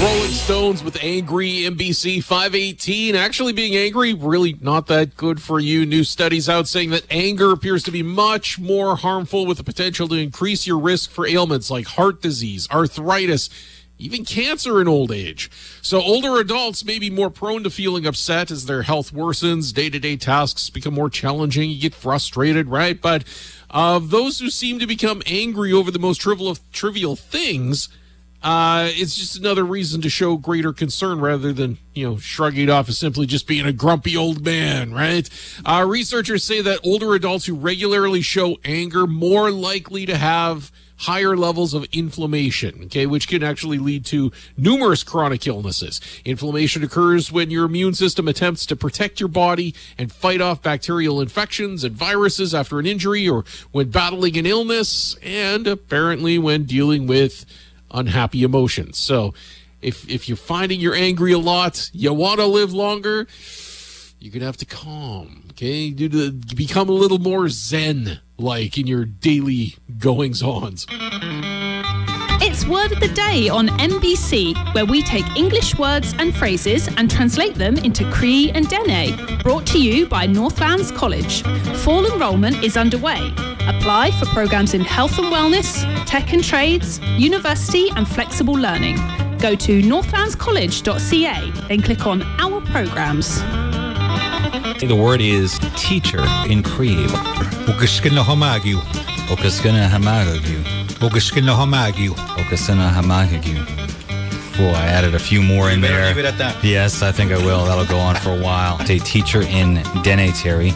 Rolling Stones with Angry, NBC 518. Actually being angry, really not that good for you. New studies out saying that anger appears to be much more harmful with the potential to increase your risk for ailments like heart disease, arthritis, even cancer in old age. So older adults may be more prone to feeling upset as their health worsens, day-to-day tasks become more challenging, you get frustrated, right? But of those who seem to become angry over the most trivial things, it's just another reason to show greater concern rather than, shrugging it off as simply just being a grumpy old man, right? Researchers say that older adults who regularly show anger more likely to have higher levels of inflammation, which can actually lead to numerous chronic illnesses. Inflammation occurs when your immune system attempts to protect your body and fight off bacterial infections and viruses after an injury or when battling an illness, and apparently when dealing with unhappy emotions. So if you're finding you're angry a lot, you want to live longer, you're going to have to calm, become a little more zen-like in your daily goings-ons. It's Word of the Day on NBC, where we take English words and phrases and translate them into Cree and Dene. Brought to you by Northlands College. Fall enrolment is underway. Apply for programs in health and wellness, tech and trades, university and flexible learning. Go to northlandscollege.ca, then click on Our Programs. The word is teacher in Cree. Ogaskina hamagu. Okaskina hamagu. Ogaskina hamagu. Okasina hamagu. Cool, I added a few more in there. Leave it at that. Yes, I think I will. That'll go on for a while. A teacher in Dene, Terry.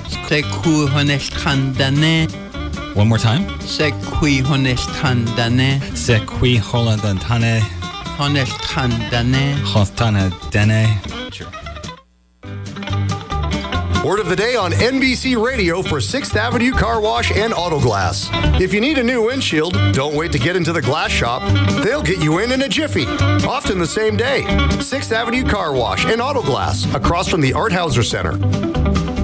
One more time. Sekui honestandane. Sekui holandantane. Honestandane. Hostana Dene. Sure. Word of the day on NBC Radio for 6th Avenue Car Wash and Auto Glass. If you need a new windshield, don't wait to get into the glass shop. They'll get you in a jiffy, often the same day. 6th Avenue Car Wash and Auto Glass, across from the Art Hauser Center.